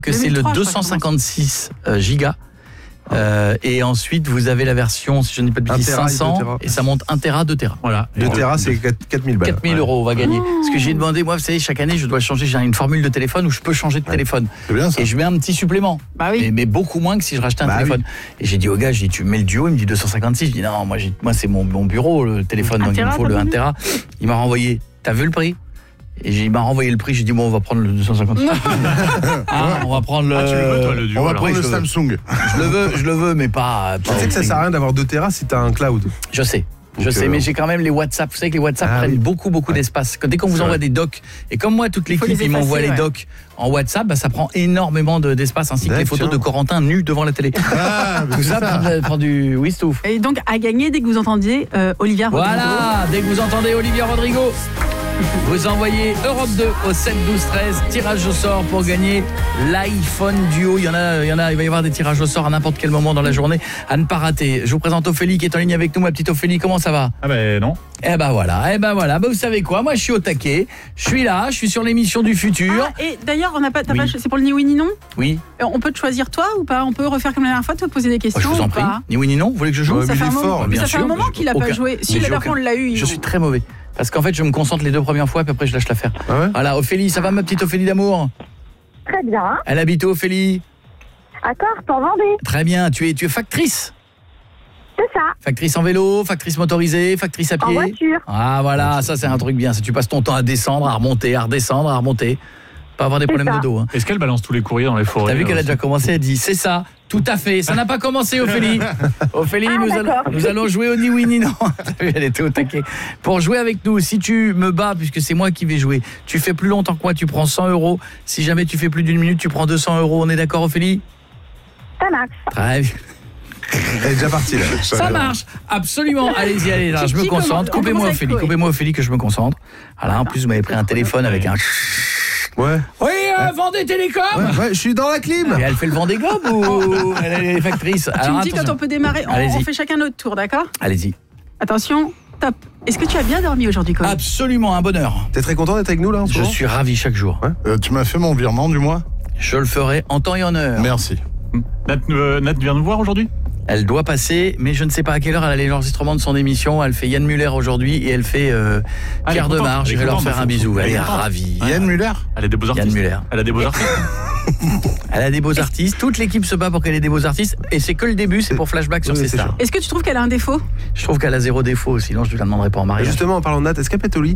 que c'est le 256 gigas. Et ensuite vous avez la version, si je ne dis pas de bêtises, 500 et ça monte 1 Tera, 2 Tera. Voilà. 2 Tera c'est 4000 balles. 4000 euros on va gagner. Parce que j'ai demandé, moi vous savez, chaque année je dois changer, j'ai une formule de téléphone où je peux changer de téléphone. C'est bien ça. Et je mets un petit supplément. Bah oui. Mais beaucoup moins que si je rachetais un téléphone. Et j'ai dit au gars, tu mets le duo, il me dit 256. Je dis non, moi c'est mon bureau le téléphone, donc il me faut le 1 Tera. Il m'a renvoyé, t'as vu le prix ? Et il m'a renvoyé le prix, j'ai dit bon on va prendre le 256. On va prendre le tu le veux, toi, le duo, on va alors. prendre le Samsung. Je le veux mais pas Tu sais que ça sert à rien d'avoir 2 Tera si t'as un cloud. Je sais, mais j'ai quand même les WhatsApp. Vous savez que les WhatsApp prennent beaucoup d'espace. Dès qu'on vous envoie des docs, et comme moi, toute l'équipe, ils m'envoient les docs en WhatsApp, ça prend énormément d'espace, ainsi que les photos de Corentin nus devant la télé. Tout ça prend du Wistouf. Et donc, à gagner dès que vous entendiez Olivia Rodrigo. Voilà, dès que vous entendez Olivia Rodrigo, vous envoyez Europe 2 au 7 12 13, tirage au sort pour gagner l'iPhone Duo. Il va y avoir des tirages au sort à n'importe quel moment dans la journée à ne pas rater. Je vous présente Ophélie qui est en ligne avec nous. Ma petite Ophélie, comment ça va ? Ah ben non. Eh ben voilà. Vous savez quoi ? Moi je suis au taquet. Je suis là, je suis sur l'émission du futur. Et d'ailleurs, c'est pour le ni oui ni non ? Oui. On peut te choisir toi ou pas ? On peut refaire comme la dernière fois, te poser des questions. Je vous en prie. Ni oui ni non, vous voulez que je joue ? Ça fait un moment qu'il n'a pas joué. Si la dernière fois on l'a eu. Je suis très mauvais. Parce qu'en fait, je me concentre les 2 premières fois, puis après, je lâche l'affaire. Ah ouais ? Voilà, Ophélie, ça va ma petite Ophélie d'amour ? Très bien. Elle habite où, Ophélie ? À Corse, en Vendée. Très bien, tu es factrice ? C'est ça. Factrice en vélo, factrice motorisée, factrice à pied ? En voiture. Ah voilà, ça c'est un truc bien. Si tu passes ton temps à descendre, à remonter, à redescendre, à remonter, pas avoir des problèmes de dos. Hein. Est-ce qu'elle balance tous les courriers dans les forêts ? T'as vu qu'elle a déjà commencé, elle dit c'est ça, tout à fait. Ça n'a pas commencé, Ophélie. Ophélie, nous allons jouer au ni oui ni non. T'as vu, elle était au taquet. Pour jouer avec nous, si tu me bats, puisque c'est moi qui vais jouer, tu fais plus longtemps que moi, tu prends 100 €. Si jamais tu fais plus d'1 minute, tu prends 200 €. On est d'accord, Ophélie ? Ça marche. Très bien. Elle est déjà partie là. Ça marche, absolument. Allez, là, je me concentre. Coupez-moi Ophélie, que je me concentre. Voilà, en plus vous m'avez pris un téléphone avec un. Ouais. Oui, Vendée Télécom. Ouais, je suis dans la clim. Et elle fait le Vendée Globe ou elle est factrice ? Tu me dis quand on peut démarrer. On fait chacun notre tour, d'accord ? Allez-y. Attention, top. Est-ce que tu as bien dormi aujourd'hui, Colin ? Absolument, un bonheur. T'es très content d'être avec nous là en ce Je moment ? suis ravi chaque jour. Ouais. Tu m'as fait mon virement du mois ? Je le ferai en temps et en heure. Merci. Nat vient nous voir aujourd'hui ? Elle doit passer, mais je ne sais pas à quelle heure elle a l'enregistrement de son émission. Elle fait Yann Muller aujourd'hui et elle fait Pierre Demar. Je vais leur faire un bisou. Elle est ravie. Yann Muller ? Elle a des beaux artistes. Yann Muller. Elle a des beaux artistes. Elle a des beaux artistes. Toute l'équipe se bat pour qu'elle ait des beaux artistes. Et c'est que le début, c'est pour Flashback sur ses stars. Est-ce que tu trouves qu'elle a un défaut ? Je trouve qu'elle a 0 défaut, sinon je ne la demanderai pas en mariage. Justement, en parlant de Nat, est-ce qu'elle pète au lit ?